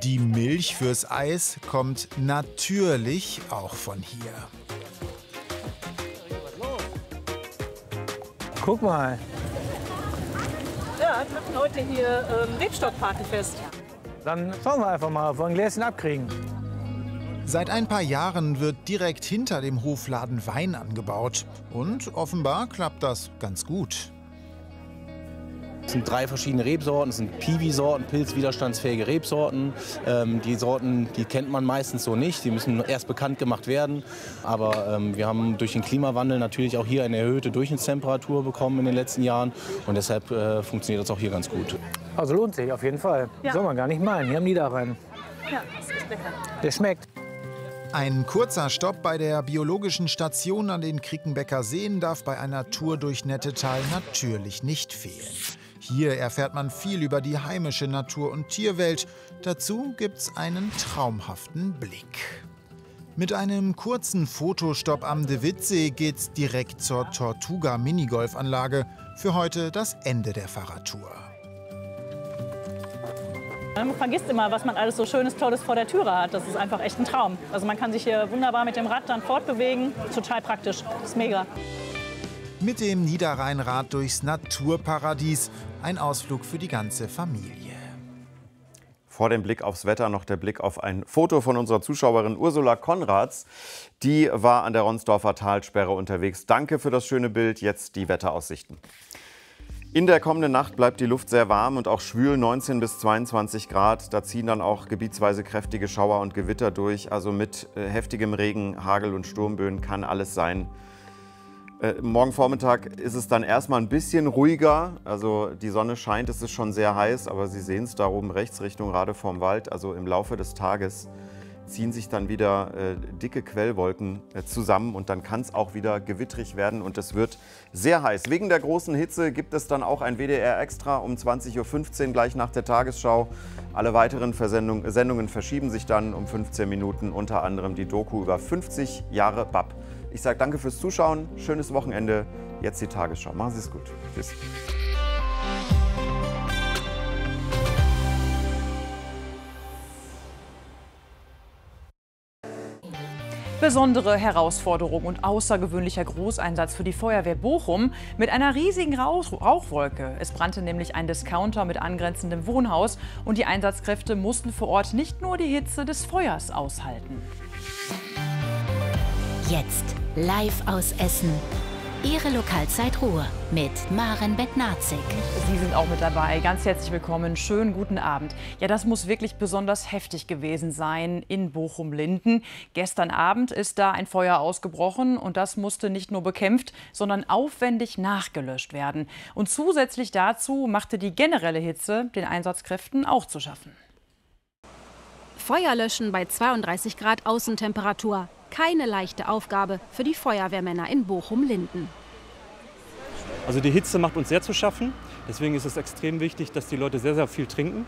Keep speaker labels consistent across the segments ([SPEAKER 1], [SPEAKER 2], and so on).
[SPEAKER 1] Die Milch fürs Eis kommt natürlich auch von hier.
[SPEAKER 2] Guck mal.
[SPEAKER 3] Ja, wir machen heute hier Rebstockpartyfest.
[SPEAKER 2] Dann schauen wir einfach mal, ob wir ein Gläschen abkriegen.
[SPEAKER 1] Seit ein paar Jahren wird direkt hinter dem Hofladen Wein angebaut. Und offenbar klappt das ganz gut.
[SPEAKER 4] Es sind 3 verschiedene Rebsorten, es sind Piwi-Sorten, pilzwiderstandsfähige Rebsorten. Die Sorten, die kennt man meistens so nicht, die müssen erst bekannt gemacht werden. Aber wir haben durch den Klimawandel natürlich auch hier eine erhöhte Durchschnittstemperatur bekommen in den letzten Jahren. Und deshalb funktioniert das auch hier ganz gut.
[SPEAKER 2] Also lohnt sich auf jeden Fall.
[SPEAKER 3] Ja.
[SPEAKER 2] Soll man gar nicht meinen, hier am Niederrhein.
[SPEAKER 3] Ja, das ist lecker.
[SPEAKER 2] Der schmeckt.
[SPEAKER 1] Ein kurzer Stopp bei der biologischen Station an den Krickenbecker Seen darf bei einer Tour durch Nettetal natürlich nicht fehlen. Hier erfährt man viel über die heimische Natur- und Tierwelt. Dazu gibt's einen traumhaften Blick. Mit einem kurzen Fotostopp am De Witt-See geht's direkt zur Tortuga-Minigolfanlage. Für heute das Ende der Fahrradtour.
[SPEAKER 3] Man vergisst immer, was man alles so Schönes, Tolles vor der Türe hat. Das ist einfach echt ein Traum. Also man kann sich hier wunderbar mit dem Rad dann fortbewegen. Total praktisch. Das ist mega.
[SPEAKER 1] Mit dem Niederrheinrad durchs Naturparadies. Ein Ausflug für die ganze Familie.
[SPEAKER 5] Vor dem Blick aufs Wetter noch der Blick auf ein Foto von unserer Zuschauerin Ursula Konrads. Die war an der Ronsdorfer Talsperre unterwegs. Danke für das schöne Bild. Jetzt die Wetteraussichten. In der kommenden Nacht bleibt die Luft sehr warm und auch schwül, 19 bis 22 Grad. Da ziehen dann auch gebietsweise kräftige Schauer und Gewitter durch. Also mit heftigem Regen, Hagel und Sturmböen kann alles sein. Morgen Vormittag ist es dann erstmal ein bisschen ruhiger. Also die Sonne scheint, es ist schon sehr heiß, aber Sie sehen es da oben rechts Richtung Rade vorm Wald. Also im Laufe des Tages ziehen sich dann wieder dicke Quellwolken zusammen und dann kann es auch wieder gewittrig werden und es wird sehr heiß. Wegen der großen Hitze gibt es dann auch ein WDR Extra um 20:15 Uhr gleich nach der Tagesschau. Alle weiteren Sendungen verschieben sich dann um 15 Minuten, unter anderem die Doku über 50 Jahre BAP. Ich sage danke fürs Zuschauen, schönes Wochenende, jetzt die Tagesschau. Machen Sie es gut. Tschüss.
[SPEAKER 6] Besondere Herausforderung und außergewöhnlicher Großeinsatz für die Feuerwehr Bochum mit einer riesigen Rauchwolke. Es brannte nämlich ein Discounter mit angrenzendem Wohnhaus und die Einsatzkräfte mussten vor Ort nicht nur die Hitze des Feuers aushalten.
[SPEAKER 7] Jetzt live aus Essen. Ihre Lokalzeit Ruhr mit Maren Bednarzik.
[SPEAKER 6] Sie sind auch mit dabei. Ganz herzlich willkommen. Schönen guten Abend. Ja, das muss wirklich besonders heftig gewesen sein in Bochum-Linden. Gestern Abend ist da ein Feuer ausgebrochen und das musste nicht nur bekämpft, sondern aufwendig nachgelöscht werden. Und zusätzlich dazu machte die generelle Hitze den Einsatzkräften auch zu schaffen.
[SPEAKER 8] Feuer löschen bei 32 Grad Außentemperatur. Keine leichte Aufgabe für die Feuerwehrmänner in Bochum-Linden.
[SPEAKER 9] Also die Hitze macht uns sehr zu schaffen. Deswegen ist es extrem wichtig, dass die Leute sehr, sehr viel trinken.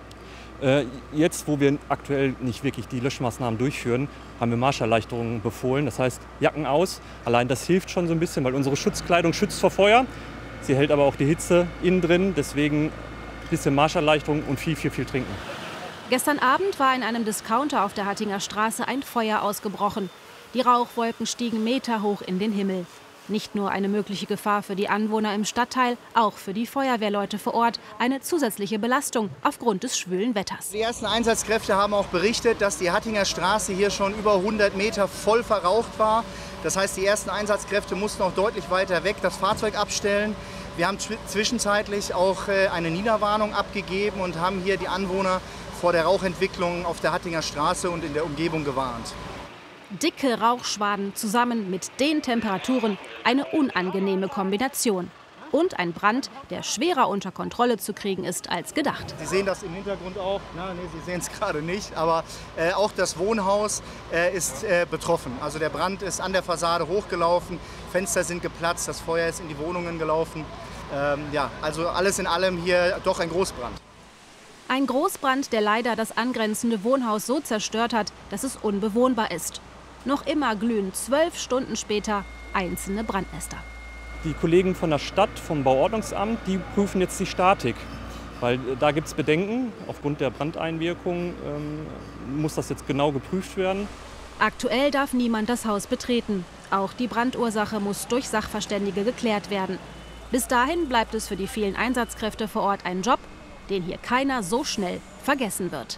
[SPEAKER 9] Jetzt, wo wir aktuell nicht wirklich die Löschmaßnahmen durchführen, haben wir Marscherleichterungen befohlen. Das heißt, Jacken aus. Allein das hilft schon so ein bisschen, weil unsere Schutzkleidung schützt vor Feuer. Sie hält aber auch die Hitze innen drin. Deswegen ein bisschen Marscherleichterung und viel trinken.
[SPEAKER 8] Gestern Abend war in einem Discounter auf der Hattinger Straße ein Feuer ausgebrochen. Die Rauchwolken stiegen meterhoch in den Himmel. Nicht nur eine mögliche Gefahr für die Anwohner im Stadtteil, auch für die Feuerwehrleute vor Ort eine zusätzliche Belastung aufgrund des schwülen Wetters.
[SPEAKER 10] Die ersten Einsatzkräfte haben auch berichtet, dass die Hattinger Straße hier schon über 100 Meter voll verraucht war. Das heißt, die ersten Einsatzkräfte mussten auch deutlich weiter weg das Fahrzeug abstellen. Wir haben zwischenzeitlich auch eine Niederwarnung abgegeben und haben hier die Anwohner vor der Rauchentwicklung auf der Hattinger Straße und in der Umgebung gewarnt.
[SPEAKER 8] Dicke Rauchschwaden zusammen mit den Temperaturen, eine unangenehme Kombination. Und ein Brand, der schwerer unter Kontrolle zu kriegen ist als gedacht.
[SPEAKER 10] Sie sehen das im Hintergrund auch. Sie sehen es gerade nicht, aber auch das Wohnhaus ist betroffen. Also der Brand ist an der Fassade hochgelaufen, Fenster sind geplatzt, das Feuer ist in die Wohnungen gelaufen. Also alles in allem hier doch ein Großbrand.
[SPEAKER 8] Ein Großbrand, der leider das angrenzende Wohnhaus so zerstört hat, dass es unbewohnbar ist. Noch immer glühen 12 Stunden später einzelne Brandnester.
[SPEAKER 9] Die Kollegen von der Stadt, vom Bauordnungsamt, die prüfen jetzt die Statik. Weil da gibt es Bedenken. Aufgrund der Brandeinwirkung muss das jetzt genau geprüft werden.
[SPEAKER 8] Aktuell darf niemand das Haus betreten. Auch die Brandursache muss durch Sachverständige geklärt werden. Bis dahin bleibt es für die vielen Einsatzkräfte vor Ort ein Job, den hier keiner so schnell vergessen wird.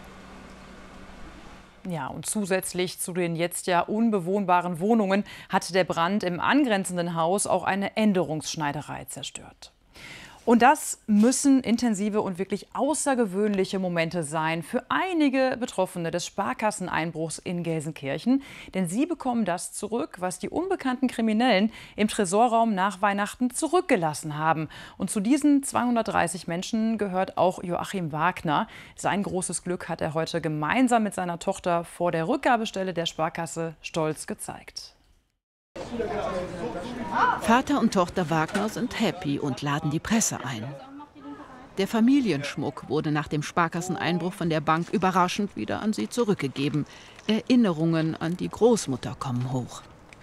[SPEAKER 6] Ja, und zusätzlich zu den jetzt ja unbewohnbaren Wohnungen hat der Brand im angrenzenden Haus auch eine Änderungsschneiderei zerstört. Und das müssen intensive und wirklich außergewöhnliche Momente sein für einige Betroffene des Sparkasseneinbruchs in Gelsenkirchen. Denn sie bekommen das zurück, was die unbekannten Kriminellen im Tresorraum nach Weihnachten zurückgelassen haben. Und zu diesen 230 Menschen gehört auch Joachim Wagner. Sein großes Glück hat er heute gemeinsam mit seiner Tochter vor der Rückgabestelle der Sparkasse stolz gezeigt.
[SPEAKER 11] Vater und Tochter Wagner sind happy und laden die Presse ein. Der Familienschmuck wurde nach dem Sparkasseneinbruch von der Bank überraschend wieder an sie zurückgegeben. Erinnerungen an die Großmutter kommen hoch.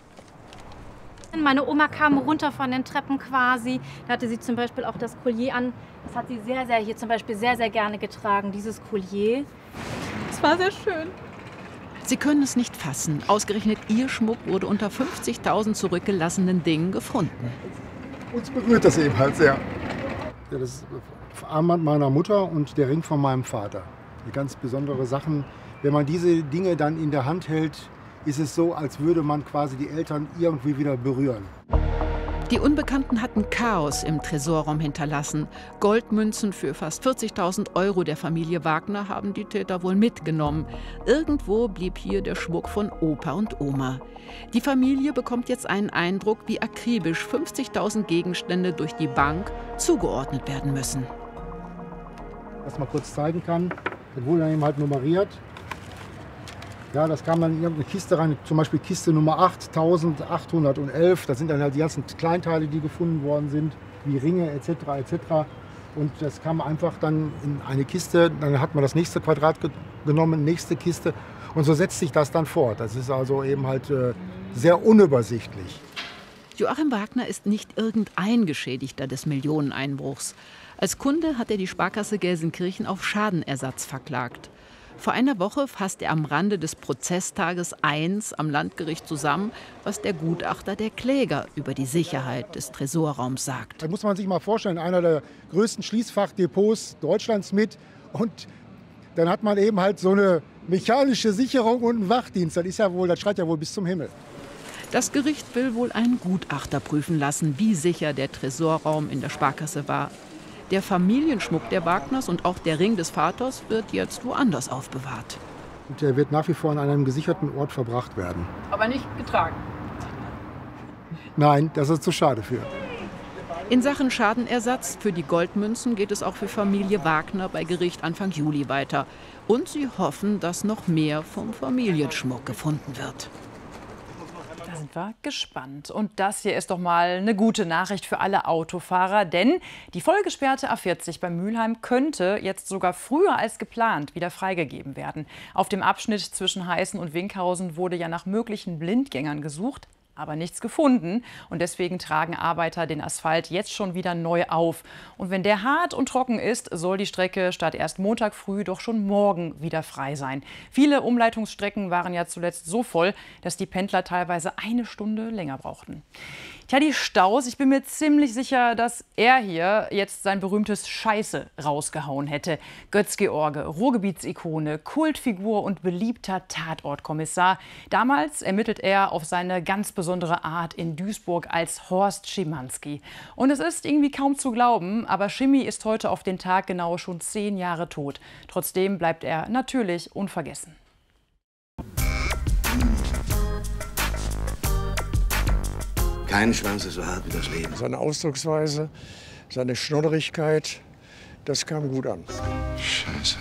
[SPEAKER 12] Meine Oma kam runter von den Treppen quasi. Da hatte sie zum Beispiel auch das Collier an. Das hat sie hier zum Beispiel sehr gerne getragen, dieses Collier. Es war sehr schön.
[SPEAKER 11] Sie können es nicht fassen. Ausgerechnet ihr Schmuck wurde unter 50.000 zurückgelassenen Dingen gefunden.
[SPEAKER 13] Uns berührt das eben halt sehr. Ja, das ist das Armband meiner Mutter und der Ring von meinem Vater. Die ganz besondere Sachen. Wenn man diese Dinge dann in der Hand hält, ist es so, als würde man quasi die Eltern irgendwie wieder berühren.
[SPEAKER 11] Die Unbekannten hatten Chaos im Tresorraum hinterlassen. Goldmünzen für fast 40.000 € der Familie Wagner haben die Täter wohl mitgenommen. Irgendwo blieb hier der Schmuck von Opa und Oma. Die Familie bekommt jetzt einen Eindruck, wie akribisch 50.000 Gegenstände durch die Bank zugeordnet werden müssen.
[SPEAKER 13] Was man kurz zeigen kann, das wurde dann eben halt nummeriert. Ja, das kam dann in irgendeine Kiste rein, zum Beispiel Kiste Nummer 8811. Das sind dann halt die ganzen Kleinteile, die gefunden worden sind, wie Ringe etc. etc. Und das kam einfach dann in eine Kiste, dann hat man das nächste Quadrat genommen, nächste Kiste. Und so setzt sich das dann fort. Das ist also eben halt sehr unübersichtlich.
[SPEAKER 11] Joachim Wagner ist nicht irgendein Geschädigter des Millioneneinbruchs. Als Kunde hat er die Sparkasse Gelsenkirchen auf Schadenersatz verklagt. Vor einer Woche fasst er am Rande des Prozesstages 1 am Landgericht zusammen, was der Gutachter der Kläger über die Sicherheit des Tresorraums sagt.
[SPEAKER 13] Da muss man sich mal vorstellen, einer der größten Schließfachdepots Deutschlands mit. Und dann hat man eben halt so eine mechanische Sicherung und einen Wachdienst. Das schreit ja wohl bis zum Himmel.
[SPEAKER 11] Das Gericht will wohl einen Gutachter prüfen lassen, wie sicher der Tresorraum in der Sparkasse war. Der Familienschmuck der Wagners und auch der Ring des Vaters wird jetzt woanders aufbewahrt.
[SPEAKER 13] Und der wird nach wie vor an einem gesicherten Ort verbracht werden.
[SPEAKER 6] Aber nicht getragen?
[SPEAKER 13] Nein, das ist zu schade für.
[SPEAKER 11] In Sachen Schadenersatz für die Goldmünzen geht es auch für Familie Wagner bei Gericht Anfang Juli weiter. Und sie hoffen, dass noch mehr vom Familienschmuck gefunden wird.
[SPEAKER 6] Da sind wir gespannt. Und das hier ist doch mal eine gute Nachricht für alle Autofahrer, denn die vollgesperrte A40 bei Mülheim könnte jetzt sogar früher als geplant wieder freigegeben werden. Auf dem Abschnitt zwischen Heißen und Winkhausen wurde ja nach möglichen Blindgängern gesucht, aber nichts gefunden. Und deswegen tragen Arbeiter den Asphalt jetzt schon wieder neu auf. Und wenn der hart und trocken ist, soll die Strecke statt erst Montag früh doch schon morgen wieder frei sein. Viele Umleitungsstrecken waren ja zuletzt so voll, dass die Pendler teilweise eine Stunde länger brauchten. Tja, die Staus, ich bin mir ziemlich sicher, dass er hier jetzt sein berühmtes Scheiße rausgehauen hätte. Götz-George, Ruhrgebietsikone, Kultfigur und beliebter Tatortkommissar. Damals ermittelt er auf seine ganz besondere Art in Duisburg als Horst Schimanski. Und es ist irgendwie kaum zu glauben, aber Schimi ist heute auf den Tag genau schon 10 Jahre tot. Trotzdem bleibt er natürlich unvergessen.
[SPEAKER 14] Kein Schwanz ist so hart wie das Leben.
[SPEAKER 15] Seine Ausdrucksweise, seine Schnodderigkeit, das kam gut an.
[SPEAKER 14] Scheiße.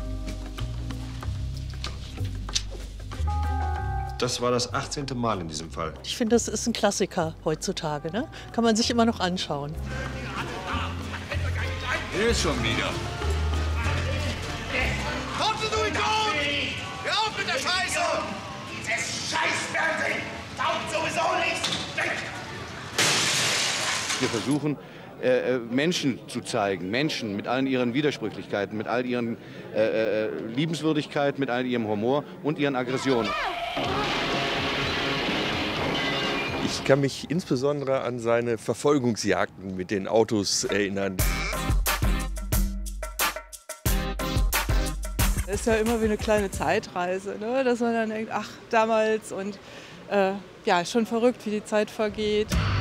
[SPEAKER 16] Das war das 18. Mal in diesem Fall.
[SPEAKER 17] Ich finde, das ist ein Klassiker heutzutage. Ne? Kann man sich immer noch anschauen.
[SPEAKER 14] Hier ist schon wieder.
[SPEAKER 18] Kommt du Idiot! Hör auf mit der Scheiße! Dieses Scheißfernsehen taugt sowieso nichts!
[SPEAKER 16] Wir versuchen,
[SPEAKER 19] Menschen zu zeigen. Menschen mit allen ihren Widersprüchlichkeiten, mit all ihren Liebenswürdigkeit, mit all ihrem Humor und ihren Aggressionen.
[SPEAKER 20] Ich kann mich insbesondere an seine Verfolgungsjagden mit den Autos erinnern.
[SPEAKER 21] Es ist ja immer wie eine kleine Zeitreise, ne? Dass man dann denkt, ach, damals und ja, schon verrückt, wie die Zeit vergeht.